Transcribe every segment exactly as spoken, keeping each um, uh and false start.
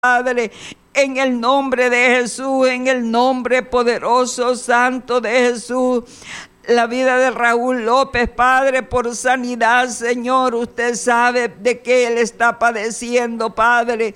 Padre, en el nombre de Jesús, en el nombre poderoso, santo de Jesús. La vida de Raúl López, Padre, por sanidad, Señor, usted sabe de qué él está padeciendo, Padre.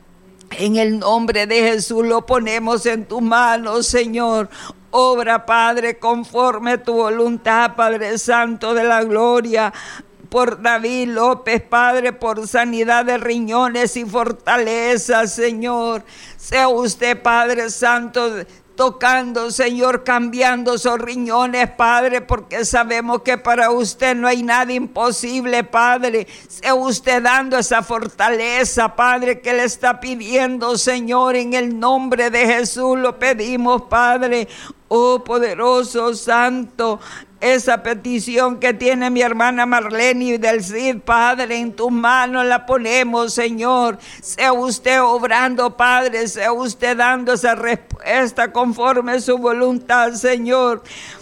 En el nombre de Jesús lo ponemos en tus manos, Señor. Obra, Padre, conforme a tu voluntad, Padre Santo de la gloria. Por David López, Padre, por sanidad de riñones y fortaleza, Señor. Sea usted, Padre Santo, tocando, Señor, cambiando esos riñones, Padre, porque sabemos que para usted no hay nada imposible, Padre. Sea usted dando esa fortaleza, Padre, que le está pidiendo, Señor, en el nombre de Jesús lo pedimos, Padre. Oh, poderoso, santo, esa petición que tiene mi hermana Marlene del Cid, Padre, en tus manos la ponemos, Señor. Sea usted obrando, Padre, sea usted dando esa respuesta conforme a su voluntad, Señor.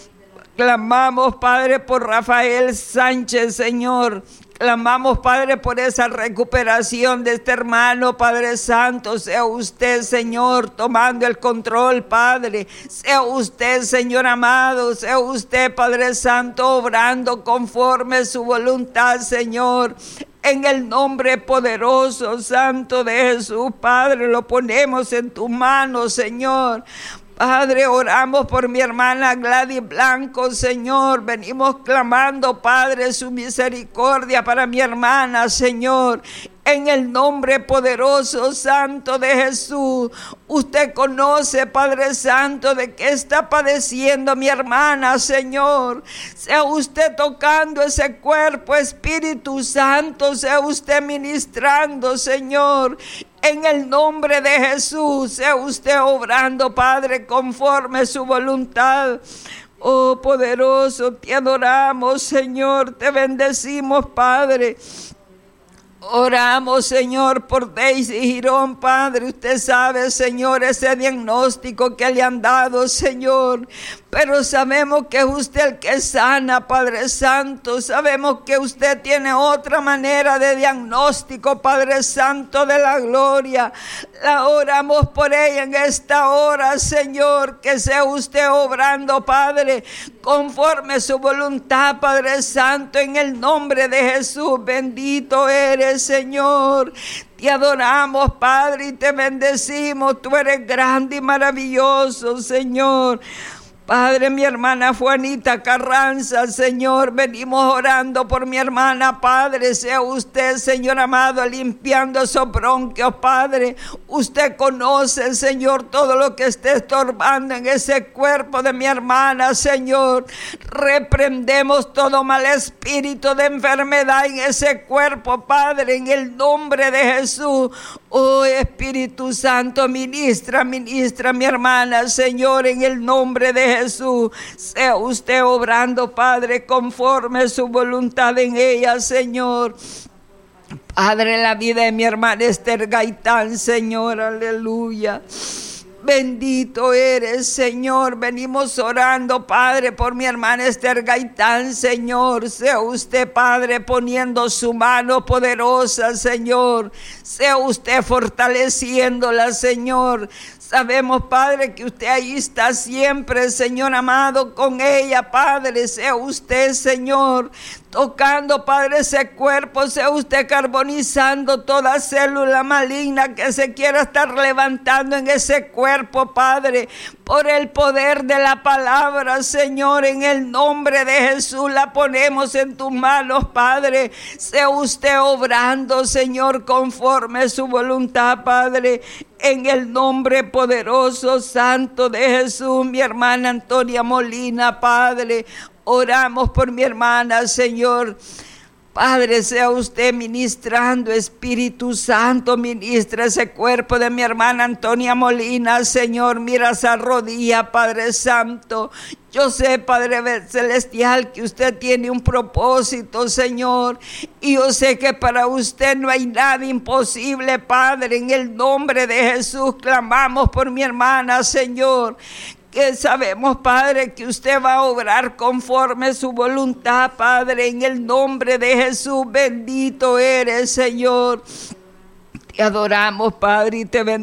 Clamamos, Padre, por Rafael Sánchez, Señor. Clamamos, Padre, por esa recuperación de este hermano, Padre Santo. Sea usted, Señor, tomando el control, Padre. Sea usted, Señor amado. Sea usted, Padre Santo, obrando conforme a su voluntad, Señor. En el nombre poderoso, santo de Jesús, Padre, lo ponemos en tus manos, Señor. Padre, oramos por mi hermana Gladys Blanco, Señor. Venimos clamando, Padre, su misericordia para mi hermana, Señor. En el nombre poderoso, santo de Jesús. Usted conoce, Padre Santo, de qué está padeciendo mi hermana, Señor. Sea usted tocando ese cuerpo, Espíritu Santo. Sea usted ministrando, Señor. En el nombre de Jesús, sea usted obrando, Padre, conforme a su voluntad. Oh, poderoso, te adoramos, Señor. Te bendecimos, Padre. Oramos, Señor, por Daisy Girón, Padre. Usted sabe, Señor, ese diagnóstico que le han dado, Señor. Pero sabemos que es usted el que sana, Padre Santo. Sabemos que usted tiene otra manera de diagnóstico, Padre Santo de la gloria. La oramos por ella en esta hora, Señor. Que sea usted obrando, Padre, conforme a su voluntad, Padre Santo. En el nombre de Jesús, bendito eres, Señor. Te adoramos, Padre, y te bendecimos. Tú eres grande y maravilloso, Señor. Padre, mi hermana Juanita Carranza, Señor, venimos orando por mi hermana, Padre. Sea usted, Señor amado, limpiando esos bronquios, Padre. Usted conoce, Señor, todo lo que esté estorbando en ese cuerpo de mi hermana, Señor. Reprendemos todo mal espíritu de enfermedad en ese cuerpo, Padre, en el nombre de Jesús. Oh, Espíritu Santo, ministra, ministra mi hermana, Señor, en el nombre de Jesús. Sea usted obrando, Padre, conforme a su voluntad en ella, Señor. Padre, la vida de mi hermana Esther Gaitán, Señor, aleluya. Bendito eres, Señor. Venimos orando, Padre, por mi hermana Esther Gaitán, Señor. Sea usted, Padre, poniendo su mano poderosa, Señor. Sea usted fortaleciéndola, Señor. Sabemos, Padre, que usted ahí está siempre, Señor amado, con ella, Padre. Sea usted, Señor, tocando, Padre, ese cuerpo. Sea usted carbonizando toda célula maligna que se quiera estar levantando en ese cuerpo, Padre. Por el poder de la palabra, Señor, en el nombre de Jesús la ponemos en tus manos, Padre. Sea usted obrando, Señor, conforme a su voluntad, Padre. En el nombre poderoso, santo de Jesús, mi hermana Antonia Molina, Padre. Oramos por mi hermana, Señor. Padre, sea usted ministrando, Espíritu Santo, ministra ese cuerpo de mi hermana Antonia Molina, Señor. Mira esa rodilla, Padre Santo. Yo sé, Padre Celestial, que usted tiene un propósito, Señor. Y yo sé que para usted no hay nada imposible, Padre. En el nombre de Jesús clamamos por mi hermana, Señor. Que sabemos, Padre, que usted va a obrar conforme su voluntad, Padre, en el nombre de Jesús. Bendito eres, Señor. Te adoramos, Padre, y te bendecimos.